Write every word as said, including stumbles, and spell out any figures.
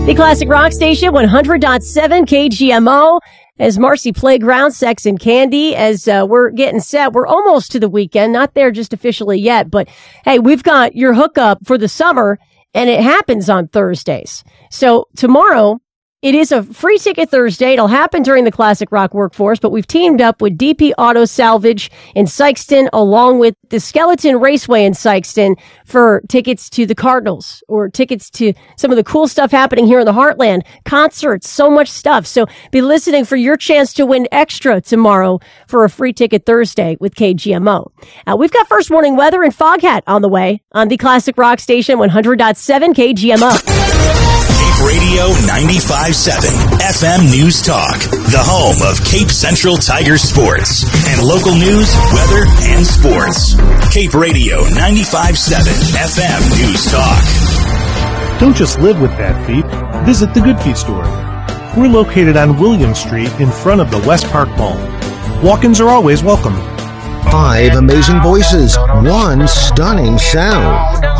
The Classic Rock Station, one hundred point seven K G M O. As Marcy Playground, Sex and Candy, as uh, we're getting set. We're almost to the weekend, not there just officially yet, but hey, we've got your hookup for the summer, and it happens on Thursdays. So tomorrow, it is a free ticket Thursday. It'll happen during the Classic Rock Workforce, but we've teamed up with D P Auto Salvage in Sikeston, along with the Skeleton Raceway in Sikeston, for tickets to the Cardinals or tickets to some of the cool stuff happening here in the Heartland, concerts, so much stuff. So be listening for your chance to win extra tomorrow for a free ticket Thursday with K G M O. Uh, we've got first warning weather and Foghat on the way on the Classic Rock Station, one hundred point seven K G M O. Radio ninety-five point seven F M News Talk, the home of Cape Central Tiger sports and local news, weather, and sports. Cape Radio ninety-five point seven F M News Talk. Don't just live with bad feet. Visit the Good Feet store. We're located on William Street in front of the West Park Mall. Walk-ins are always welcome. Five amazing voices, one stunning sound.